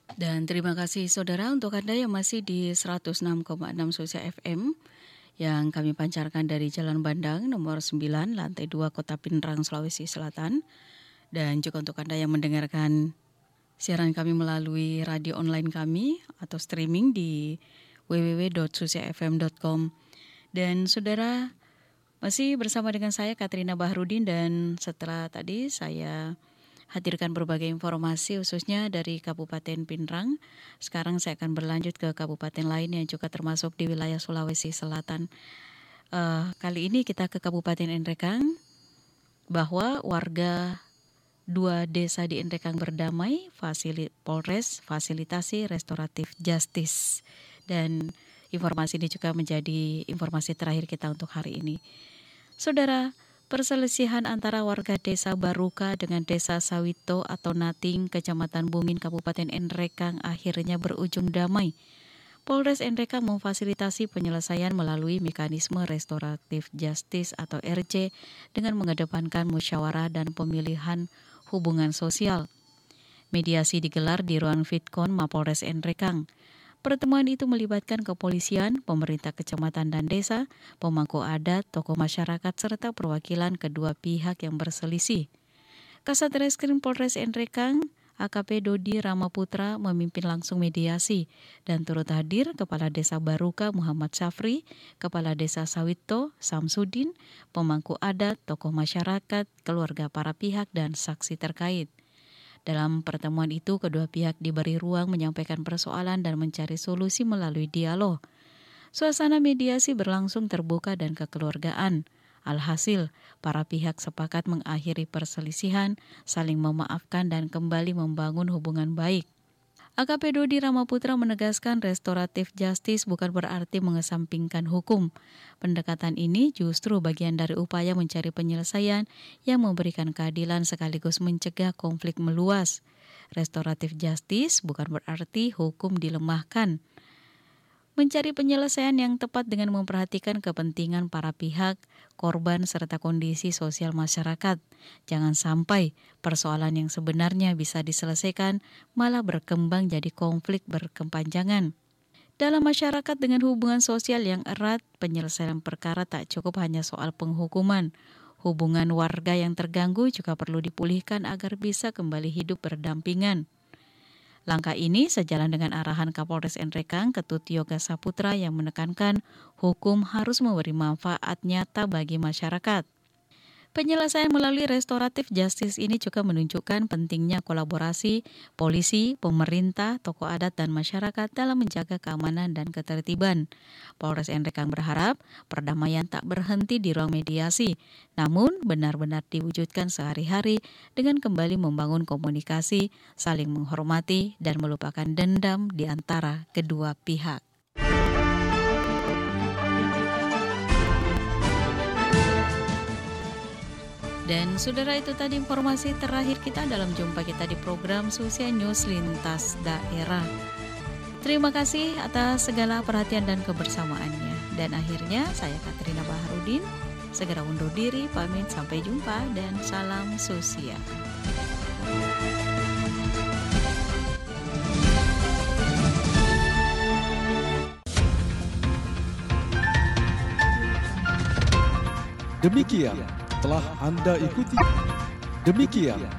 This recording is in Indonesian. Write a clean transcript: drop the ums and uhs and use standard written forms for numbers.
Dan terima kasih saudara untuk Anda yang masih di 106,6 Susia FM yang kami pancarkan dari Jalan Bandang nomor 9 lantai 2 Kota Pinrang, Sulawesi Selatan. Dan juga untuk Anda yang mendengarkan siaran kami melalui radio online kami atau streaming di www.susiafm.com. Dan saudara masih bersama dengan saya Katrina Bahrudin, dan setelah tadi saya hadirkan berbagai informasi khususnya dari Kabupaten Pinrang. Sekarang saya akan berlanjut ke kabupaten lain yang juga termasuk di wilayah Sulawesi Selatan. Kali ini kita ke Kabupaten Enrekang, bahwa warga 2 desa di Enrekang berdamai, Polres fasilitasi restoratif justice. Dan informasi ini juga menjadi informasi terakhir kita untuk hari ini. Saudara, perselisihan antara warga desa Baruka dengan desa Sawito atau Nating, Kecamatan Bungin, Kabupaten Enrekang akhirnya berujung damai. Polres Enrekang memfasilitasi penyelesaian melalui mekanisme restoratif justice atau RJ dengan mengedepankan musyawarah dan pemilihan hubungan sosial. Mediasi digelar di ruang Vidkon Mapolres Enrekang. Pertemuan itu melibatkan kepolisian, pemerintah kecamatan dan desa, pemangku adat, tokoh masyarakat, serta perwakilan kedua pihak yang berselisih. Kasat Reskrim Polres Enrekang, AKP Dodi Ramaputra memimpin langsung mediasi, dan turut hadir Kepala Desa Baruka Muhammad Syafri, Kepala Desa Sawito Samsudin, pemangku adat, tokoh masyarakat, keluarga para pihak, dan saksi terkait. Dalam pertemuan itu, kedua pihak diberi ruang menyampaikan persoalan dan mencari solusi melalui dialog. Suasana mediasi berlangsung terbuka dan kekeluargaan. Alhasil, para pihak sepakat mengakhiri perselisihan, saling memaafkan dan kembali membangun hubungan baik. AKP Dodi Ramaputra menegaskan restoratif justice bukan berarti mengesampingkan hukum. Pendekatan ini justru bagian dari upaya mencari penyelesaian yang memberikan keadilan sekaligus mencegah konflik meluas. Restoratif justice bukan berarti hukum dilemahkan. Mencari penyelesaian yang tepat dengan memperhatikan kepentingan para pihak, korban, serta kondisi sosial masyarakat. Jangan sampai persoalan yang sebenarnya bisa diselesaikan malah berkembang jadi konflik berkepanjangan. Dalam masyarakat dengan hubungan sosial yang erat, penyelesaian perkara tak cukup hanya soal penghukuman. Hubungan warga yang terganggu juga perlu dipulihkan agar bisa kembali hidup berdampingan. Langkah ini sejalan dengan arahan Kapolres Enrekang Ketut Yoga Saputra yang menekankan hukum harus memberi manfaat nyata bagi masyarakat. Penyelesaian melalui restoratif justice ini juga menunjukkan pentingnya kolaborasi polisi, pemerintah, tokoh adat, dan masyarakat dalam menjaga keamanan dan ketertiban. Polres Enrekang berharap perdamaian tak berhenti di ruang mediasi, namun benar-benar diwujudkan sehari-hari dengan kembali membangun komunikasi, saling menghormati, dan melupakan dendam di antara kedua pihak. Dan saudara, itu tadi informasi terakhir kita dalam jumpa kita di program Susia News Lintas Daerah. Terima kasih atas segala perhatian dan kebersamaannya. Dan akhirnya saya Katrina Bahrudin segera undur diri, pamit, sampai jumpa dan salam Susia. Demikian telah Anda ikuti. Demikian